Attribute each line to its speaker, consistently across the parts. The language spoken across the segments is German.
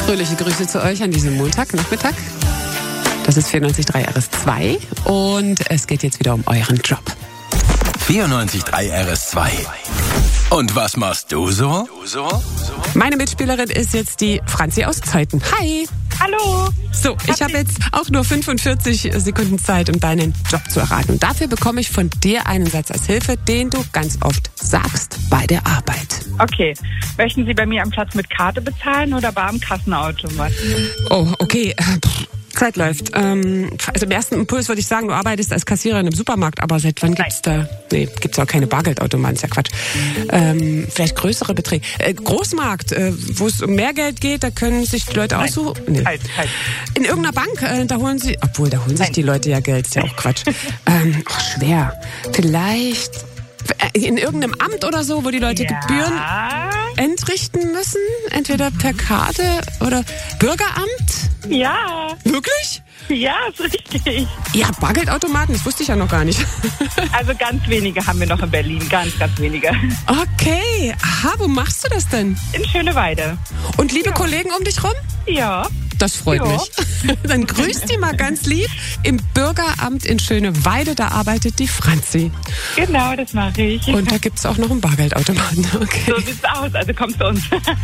Speaker 1: Fröhliche Grüße zu euch an diesem Montagnachmittag. Das ist 94.3 RS2 und es geht jetzt wieder um euren Job.
Speaker 2: 94.3 RS2. Und was machst du so?
Speaker 1: Meine Mitspielerin ist jetzt die Franzi aus Zeuthen. Hi!
Speaker 3: Hallo!
Speaker 1: So, ich habe jetzt auch nur 45 Sekunden Zeit, um deinen Job zu erraten. Und dafür bekomme ich von dir einen Satz als Hilfe, den du ganz oft sagst bei der Arbeit.
Speaker 3: Okay. Möchten Sie bei mir am Platz mit Karte bezahlen oder bar am Kassenautomat?
Speaker 1: Oh, okay. Zeit läuft. Also im ersten Impuls würde ich sagen, du arbeitest als Kassiererin im Supermarkt, aber seit wann gibt's da? Nee, gibt's auch keine Bargeldautomaten, ist ja Quatsch. Vielleicht größere Beträge. Großmarkt, wo es um mehr Geld geht, da können sich die Leute aussuchen. Nee.
Speaker 3: Halt.
Speaker 1: In irgendeiner Bank, da holen sich die Leute ja Geld, ist ja auch Quatsch. Schwer. Vielleicht in irgendeinem Amt oder so, wo die Leute Gebühren entrichten müssen, entweder per Karte oder Bürgeramt.
Speaker 3: Ja.
Speaker 1: Wirklich?
Speaker 3: Ja, ist richtig.
Speaker 1: Ja, Bargeldautomaten, das wusste ich ja noch gar nicht.
Speaker 3: Also ganz wenige haben wir noch in Berlin, ganz wenige.
Speaker 1: Okay, aha, wo machst du das denn?
Speaker 3: In Schöneweide.
Speaker 1: Und liebe Kollegen um dich rum?
Speaker 3: Ja.
Speaker 1: Das freut mich. Dann grüß die mal ganz lieb. Im Bürgeramt in Schöneweide, da arbeitet die Franzi.
Speaker 3: Genau, das mache ich.
Speaker 1: Und da gibt's auch noch einen Bargeldautomaten. Okay.
Speaker 3: So sieht's aus, also komm zu uns.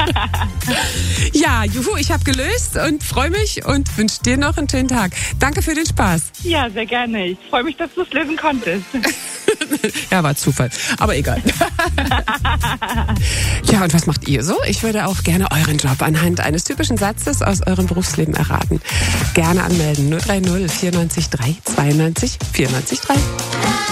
Speaker 1: Ja, juhu, ich habe gelöst und freue mich und wünsche dir noch einen schönen Tag. Danke für den Spaß.
Speaker 3: Ja, sehr gerne. Ich freue mich, dass du es lösen konntest.
Speaker 1: Ja, war Zufall, aber egal. Ja, und was macht ihr so? Ich würde auch gerne euren Job anhand eines typischen Satzes aus eurem Berufsleben erraten. Gerne anmelden. 030 94 3 92 94 3.